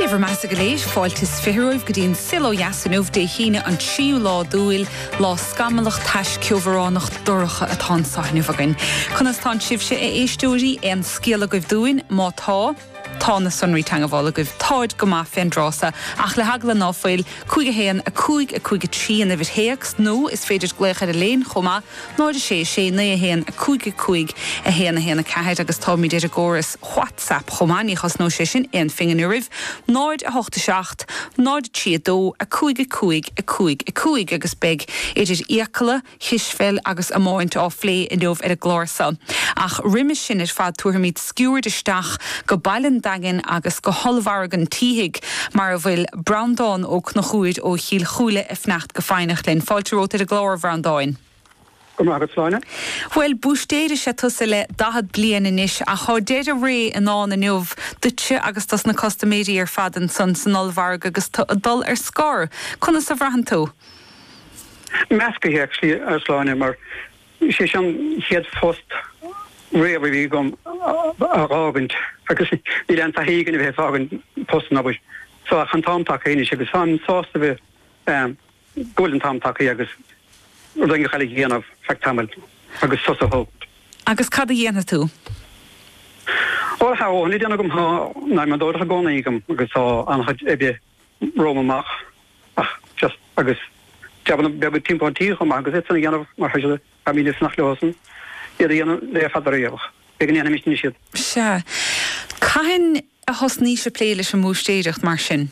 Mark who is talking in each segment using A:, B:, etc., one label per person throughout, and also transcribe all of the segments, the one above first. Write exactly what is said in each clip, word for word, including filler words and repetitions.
A: Ever massa galéis fáiltas fiúh go dtíon silo jasanúh de híine an tríú lá dúil lá scamalach teis ceomhránach duracha a tásáinú fagan. Chunas tá sibse é éistúirí an scéala goibh dúin má tá tána sunraí teangahála goibh táid go má féin drása ach le hagla náfuil chuige héan a chuig a chuige trían a bhir héags nó is féidir gléchar a léon chomá náid sé sé na a héan a chuig a chuig a héan a héan a ceid agus támí déidir góras WhatsApp chomáí chas nó sé sin éon fingan uirih náid a hochta seacht náid trí dó a chuig a chuig a chuig a chuig agus beg idir íacala hisfeil agus amáint á phlé in dómh ar a glársa ach riime sin is fad tuairmid sciúir isteach go bailen dagen agus go holhhargan tíhiig mar a bhfuil Brandán ó Cnochuid ó Chiel Chúile a fnacht go fáinach linn fáilteróta a glóir Brandáin. Well, bústéidir sé tusa le dahad blian inis a chá déidir ré an án a nuamh dute agus tas na costaméidí ar fad an san san olbharg agus dul ar scór. Conna sa bhrahan tú?
B: Measca hi actually ar sláine mar sé sin héad fost réabh bhí gom arágant agus ní an tahégan a bheith fágan postan abhaid. So a chan támtacha inis agus fan sásta bheith golden támtacha agus ringe chaile dhéanamh feictamil agus sosa hógt.
A: Agus cad a dhéana tú?
B: Ó háin ní déanana gom há ná man dóir a gcóna ígam agus á anchaid ebbe rómamach ach just agus teabanna beag timpátíí chum agus éit sanna dhéanamh mar heisiile a mí nach lehasan iad dhéanana le fadar éabhach. Began dhéanana mis ní siad.
A: Se. Caithinn a hosní se plé leis an mústéireacht mar sin?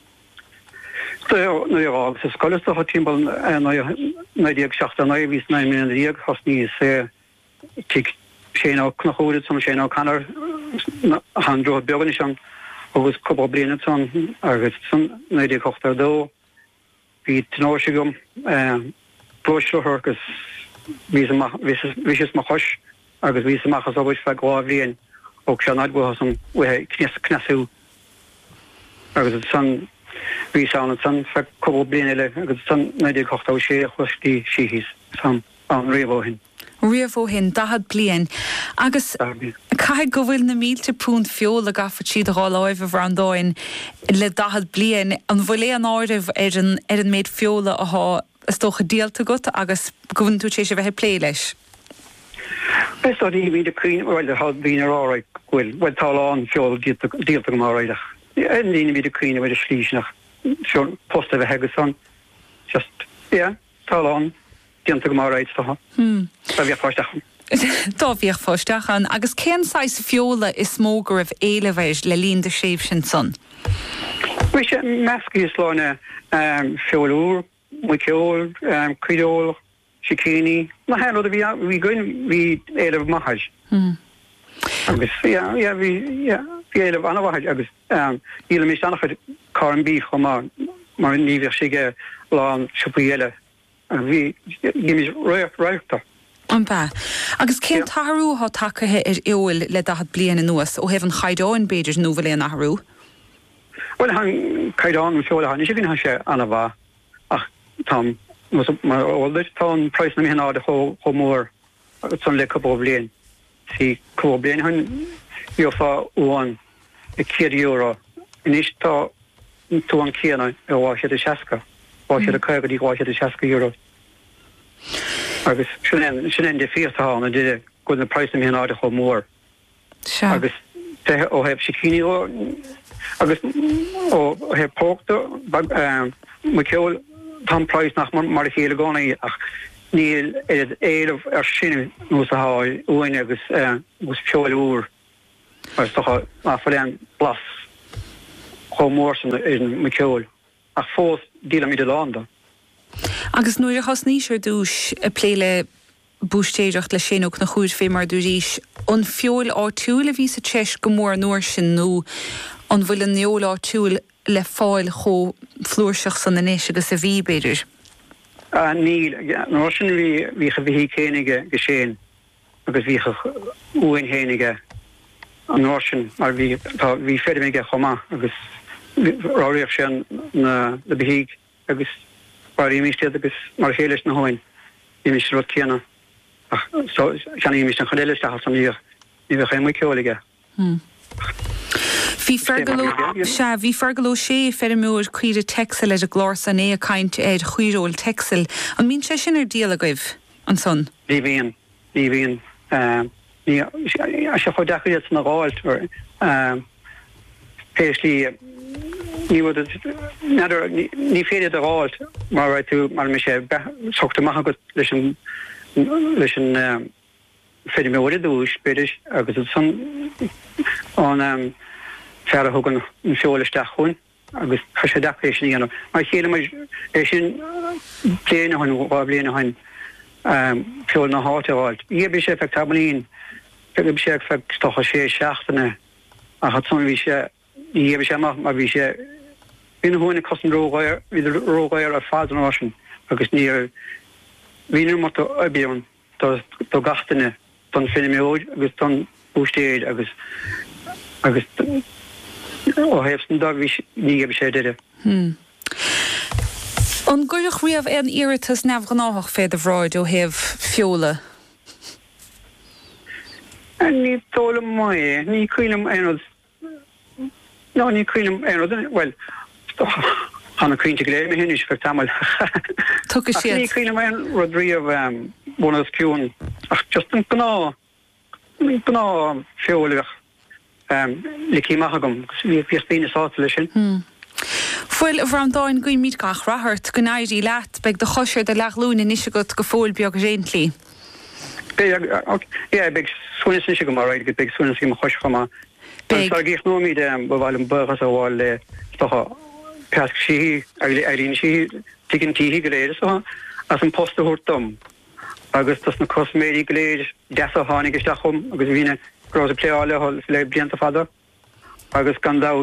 B: No ja, dus alles toch het team na die gezegd na wie na min die has niet se tik geen ook nog goed soms geen ook kan er han door burgers aan was problemen van er son na die kocht er do wie tnosigum eh broschurkes wie ze mag wie is mag hos agus wie ze mag zo is vergravien ook schon uit was om we knes knesu agus son Bhí san san fe cobal bliana eile agus san neidir cochtá sé chutí síhís san an riamhóhin.
A: Riamhóhin dahad blian agus caiigh go bhfuil na mílte pún feol a gafa siad a láimh a Brandáin le dahad blian an bhfuil é an áirimh ar an ar an méid feola ath is tócha díalta go agus gohann tú sé sé bheith plé leis.
B: Is dat die wie de queen well de had been er alright well well tal on feol díalta go máireach. En die wie de queen with de slies nach zo'n post hebben heggeson. Just ja, tal on die aan te maar uit te gaan. Hmm. Dat weer voorstellen.
A: Dat weer voorstellen. Agus ken sais fiola is moger of eleveis le lien de scheefschen son.
B: Weet je, maski is lone um fioloor, wikiol, um creole, chikini. Maar hello de wie wie gaan wie ele mahaj. Hmm. Agus ja ja wie ja Éile an bhaid agus íle mé annach car an bí chomá mar níheh sige lá an sipaile a bhí gimis roicht roiachta.
A: An ba. Agus cén taharú há takethe ar éil le dahad bliana nuas ó heh an chaidáin beidir nó bhfuil an ahrú?
B: Well han caidáin an seola han is gin han sé anna bha ach tam mar óidir tá an preis na mé áda cho mór agus san le cobó blian si cobó blian han Jofa uan e kier euro. En is ta to an kiena e wasje de chaska. Wasje de kuiger die wasje de chaska euro. Agus sin de vier ha en dit go de prijs hem aan de more. Agus te o heb chikini o agus o heb pokto mekol tam prijs nach mar hele gona ach niel het eer of er sin no sa ha oen agus was pjol oer. Maar toch maar voor een plas gewoon morgen in Michael. Ach voor die met de landen.
A: Agus nuair has níos dúis a pléile bústéireacht le sin ook na chuúd fé mar dúríis an fiol á túúil a ví a teis go mór nuair sin nó an bhfuil an neol á túúil le fáil cho flúirseach san inis agus a bhí beidir.
B: Níl nó sin bhí bhí a bhí cénige geschéin agus bhí uin hénige. An Norsen, maar wie wie verder mee gaan agus roiach sin na de behiig agus waar die meeste agus mar héles na hoin die mis wat kena ach so kan die mis een gedeelte staan van hier die we geen moeite holige.
A: Bhí fergaló se bhí fergaló sé fer múir chuide texel leis a glás an é a caiint é chuiróil texel an mín sé sin ar díal goibh an son.
B: Ní bhíon ní bhíon se chu dechuid na gáilt péislí ní ní féidir a gáilt mar ra tú mar me sé soachtamach go leis leis an féidir mé óide dúis beidir agus san an fer thugan an seolaisteach chun agus chu sé dapéis íanam mar chéile mar é sin léana hain gá bliana hain fiol na háteáilt. Í bí sé fe tablín pe sé fe stocha sé seachtainna a hat son bhí sé í sé amach mar bhí sé bhína húna cosn rógáir idir rógáir a fádan ásin agus ní híidir mar a bíon do gatainine don filmóid agus don bústéid agus agus ó hefstan da bhí ní sé didir.
A: An gurch riamh an iritas nefgan áach fé a bhráid ó heh fiola.
B: Ní tóla mai, ní cuilam einod no ní cuilam einod well anna cuinte léir me hinnis fer tamil.
A: Tugus siad.
B: Ní cuilam ein rodríomh buna ciún ach just an gná gná fiolach le cíachagam bhí bíine sáta lei sin.
A: Fuil a bhrandáin go míid gach rathart go náirí leat beag de choisiir de leachlúna níos go go fóil beag réintlí.
B: Bé beag súna sin go mar go beag súna sí chois chuma. Tá gích nóíd bhil an buchas a bháil le stocha peasc síí a líon sí tuigin tíí go léir as an posta thuirtom agus tas na cosméí go léir de a tháinig isteachchum agus bhíine grás a pléáile le blianta fada agus gan dá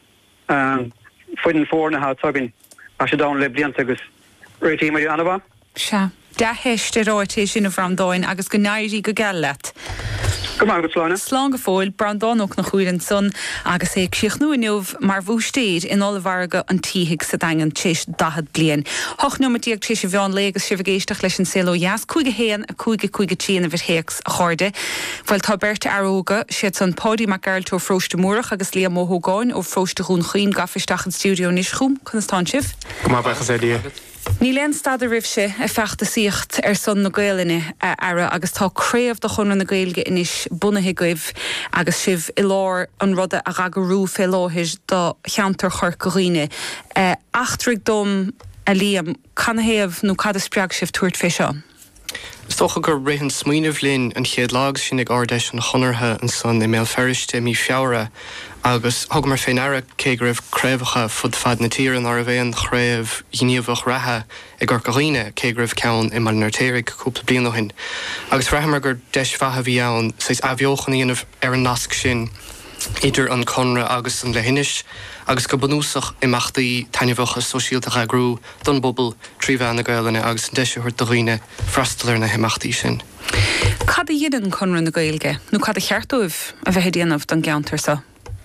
B: fuidan fórna há tugin a sé dá le blianta agus réití mar anha?
A: Se, de heiste ráité sin a bhrandáin agus go náirí go geall leat.
B: Go mar go slána?
A: Slán go fóil brandánach na chuirann son agus é sioch nuineh mar bhústéad in ála bharga an tíhiigh sa dagan tééis dahad blian. Hoch numatíag tééis sé bheán légus si bhgéisteach leis an Silo Jas, chuige héan a chuige chuige tíana bhir héics a cháde. Bhil tá berta aróga siad san pódí mar geirtó frósta múrach agus lí móthógáin ó frósta hún chuoin gafisteach an stúdio níos chum chun tán sibh.
C: Go mar bheitchas é dia.
A: Ní len stad a ribse a fechta síocht ar son na gaaline ara agus táréamh do chun na gailge inis bunathe goibh agus sibh i lár an rudde a ragarú fé láthis do cheantar chur goghine. Achtrig dom a líam canhéamh nó cad a spreag sibh tuairt fé seo.
C: Stocha gur rihan smuoineh linn an chéad lag sin ag ardeis an chonartha an son i mé ferrichte mí fiabhra agus thug mar féin ara cé go raibh craobhacha fud fad na tír an ar a bhéon chraobh gníomhach ratha ag gur goghine cé go raibh ceann i mar nartéirigh cúpla bliana hin. Agus rahamar gur deis fatha bhí ann sais a bheochan íanamh ar an nasc sin idir an conra agus an lehinis agus go banúsach imachtaí tainehcha sosiáltacha grú don bobbal trí bhean na gaailene agus an deise chuir do riine freistallar na himachtaí sin.
A: Cad a dhéanaan conra na gailge? Nó cad a cheartúh a bheith déanamh don geantar sa?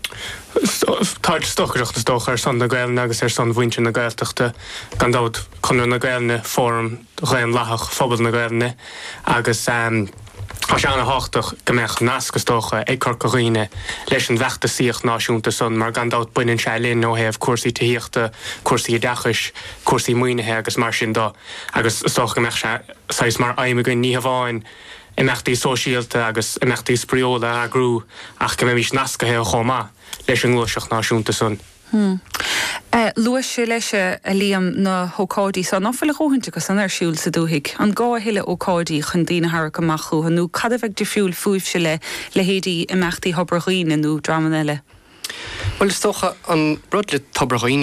C: Táid stochaireachta stocha ar son na gailne agus ar son bhainte na gailteachta gan dád conra na gailne fóm réan lethach phobal na gailne agus Tá sé anna háach go meach nascas tócha ag corcoghine leis an bheachta síocht náisiúnta son mar gan dát buinn se linn ó héamh cuasaí tííochta, cuasaí dechas, cuasaí muoinethe agus mar sin dó. Agus stocha go meach se mar aimime go ní hamháin i meachtaí sosiálta agus i meachtaí spríola a grú ach go mé mís nascathe chomá leis an glúiseach náisiúnta son.
A: Hmm. Uh, Luas sé leise a líam na hócádaí san áfuil óhainte go san ar siúil sa dúhiigh. An gá heile ócádaí chun daoine thar go machú anú cad a bheith de fiúil fuaimh se le le héadaí i meachtaí hobraghoine nó draman eile.
C: Well, stocha an brod le tobraghoine